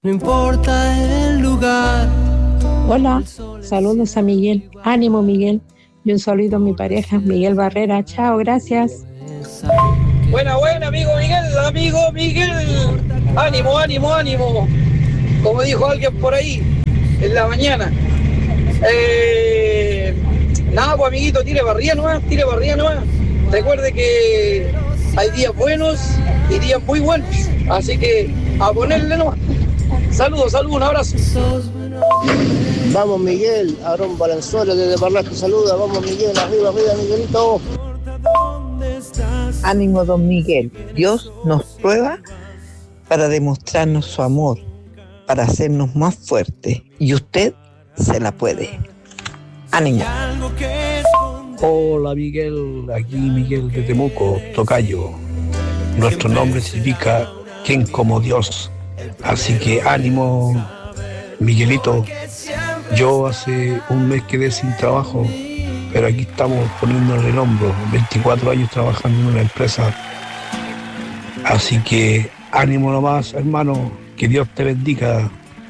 No importa el lugar. Hola, saludos a Miguel. Ánimo, Miguel. Y un saludo a mi pareja, Miguel Barrera. Chao, gracias. Buena, amigo Miguel. Ánimo. Como dijo alguien por ahí en la mañana. Nada, pues amiguito, tire barría nomás. Recuerde que hay días buenos y días muy buenos. Así que a ponerle nomás. Saludos, un abrazo. Vamos Miguel, Aarón Valenzuela desde Parlaje saluda, vamos Miguel, arriba Miguelito. Ánimo don Miguel, Dios nos prueba para demostrarnos su amor, para hacernos más fuertes y usted se la puede. Ánimo. Hola Miguel, aquí Miguel de Temuco, tocayo. Nuestro nombre significa quien como Dios, así que ánimo Miguelito. Yo hace un mes quedé sin trabajo, pero aquí estamos poniéndole el hombro, 24 años trabajando en una empresa. Así que ánimo nomás, hermano, que Dios te bendiga.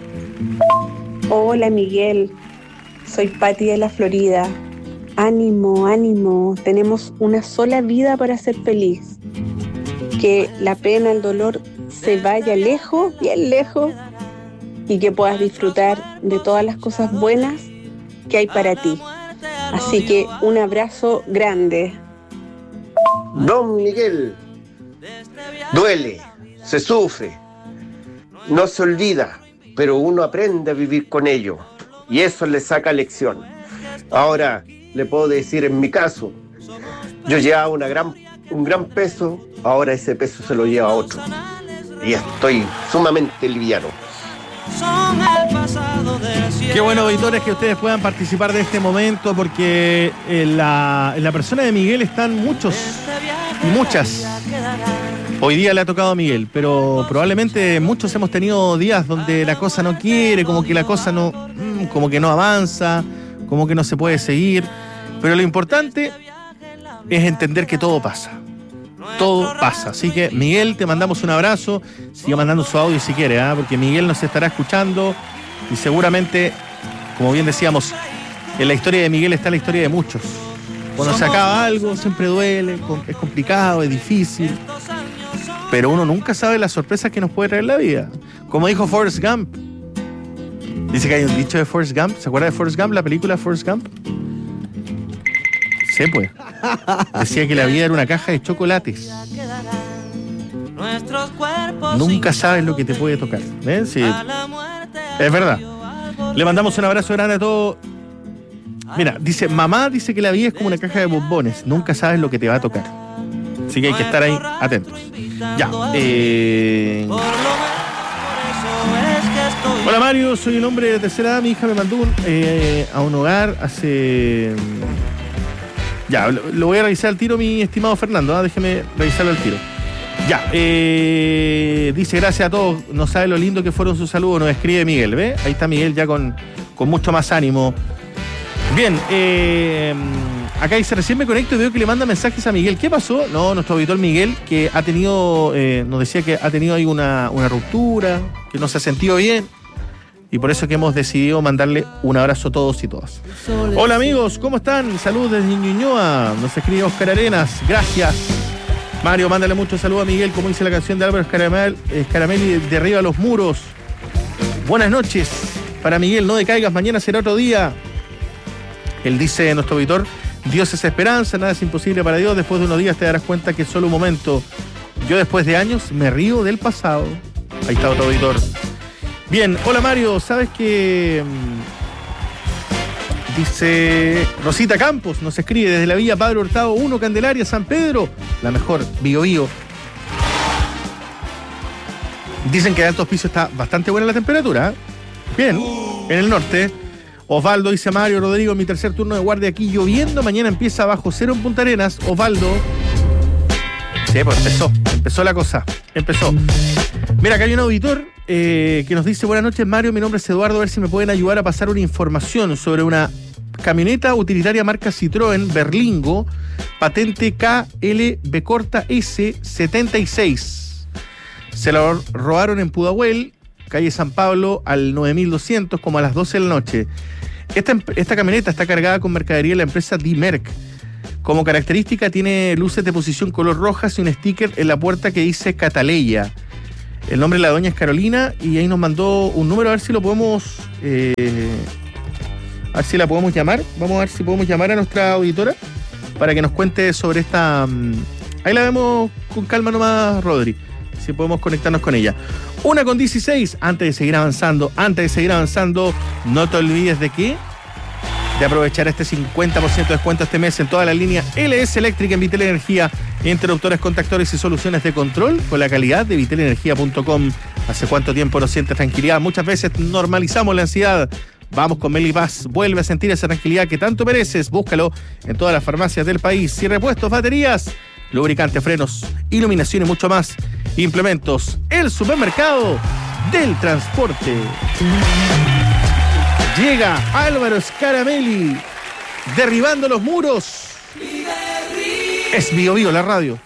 Hola Miguel, soy Pati de la Florida. Ánimo, tenemos una sola vida para ser feliz. Que la pena, el dolor se vaya lejos, bien lejos, y que puedas disfrutar de todas las cosas buenas que hay para ti. Así que un abrazo grande. Don Miguel, duele, se sufre, no se olvida, pero uno aprende a vivir con ello y eso le saca lección. Ahora, le puedo decir en mi caso, yo llevaba un gran peso, ahora ese peso se lo lleva otro y estoy sumamente liviano. Qué bueno, auditores, que ustedes puedan participar de este momento, porque en la persona de Miguel están muchos y muchas. Hoy día le ha tocado a Miguel, pero probablemente muchos hemos tenido días donde la cosa no quiere, como que la cosa no, como que no avanza, como que no se puede seguir. Pero lo importante es entender que todo pasa. Todo pasa, así que Miguel, te mandamos un abrazo. Siga mandando su audio si quiere, porque Miguel nos estará escuchando y seguramente, como bien decíamos, en la historia de Miguel está la historia de muchos. Cuando se acaba algo siempre duele, es complicado, es difícil, pero uno nunca sabe las sorpresas que nos puede traer la vida. Como dijo Forrest Gump, dice que hay un dicho de Forrest Gump. ¿Se acuerda de Forrest Gump, la película Forrest Gump? Sí, pues. Decía que la vida era una caja de chocolates. Nunca sabes lo que te puede tocar. Sí. Es verdad. Le mandamos un abrazo grande a todos. Mira, mamá dice que la vida es como una caja de bombones. Nunca sabes lo que te va a tocar. Así que hay que estar ahí atentos. Ya. Hola Mario, soy un hombre de tercera edad. Mi hija me mandó a un hogar hace... Ya, lo voy a revisar al tiro, mi estimado Fernando. Déjeme revisarlo al tiro. Ya, dice gracias a todos. No sabe lo lindo que fueron sus saludos. Nos escribe Miguel, ¿ve? Ahí está Miguel ya con mucho más ánimo. Bien, acá dice, recién me conecto y veo que le manda mensajes a Miguel. ¿Qué pasó? No, nuestro auditor Miguel, que ha tenido, nos decía que ha tenido ahí una ruptura, que no se ha sentido bien. Y por eso que hemos decidido mandarle un abrazo a todos y todas. Hola amigos, ¿cómo están? Saludos desde Ñuñoa. Nos escribe Oscar Arenas. Gracias. Mario, mándale mucho saludo a Miguel, como dice la canción de Álvaro Scaramelli, Derriba los muros. Buenas noches para Miguel, no decaigas, mañana será otro día. Él dice, nuestro auditor, Dios es esperanza, nada es imposible para Dios. Después de unos días te darás cuenta que es solo un momento. Yo después de años me río del pasado. Ahí está otro auditor. Bien, hola Mario, ¿sabes qué? Dice Rosita Campos, nos escribe desde la Villa Padre Hurtado 1, Candelaria, San Pedro, la mejor, Bío Bío. Dicen que de Altos Pisos está bastante buena la temperatura, ¿eh? Bien, en el norte. Osvaldo dice, Mario, Rodrigo, mi tercer turno de guardia aquí lloviendo, mañana empieza bajo cero en Punta Arenas. Osvaldo. Sí, pues empezó la cosa, empezó. Mira, acá hay un auditor que nos dice, buenas noches Mario, mi nombre es Eduardo, a ver si me pueden ayudar a pasar una información sobre una camioneta utilitaria marca Citroën Berlingo, patente KLB corta S76. Se la robaron en Pudahuel calle San Pablo, al 9200, como a las 12 de la noche. Esta camioneta está cargada con mercadería de la empresa D-Merc. Como característica tiene luces de posición color rojas y un sticker en la puerta que dice Cataleya. El nombre de la doña es Carolina y ahí nos mandó un número, a ver si lo podemos... a ver si la podemos llamar. Vamos a ver si podemos llamar a nuestra auditora para que nos cuente sobre esta... Ahí la vemos con calma nomás, Rodri. Si podemos conectarnos con ella. 1:16. Antes de seguir avanzando, no te olvides de qué. De aprovechar este 50% de descuento este mes en toda la línea LS Eléctrica en Vitel Energía. Interruptores, contactores y soluciones de control con la calidad de vitelenergia.com. ¿Hace cuánto tiempo no sientes tranquilidad? Muchas veces normalizamos la ansiedad. Vamos con Melipaz. Vuelve a sentir esa tranquilidad que tanto mereces. Búscalo en todas las farmacias del país. Y repuestos, baterías, lubricante, frenos, iluminación y mucho más. Implementos. El supermercado del transporte. Llega Álvaro Scaramelli derribando los muros. Es Bio Bio, la radio.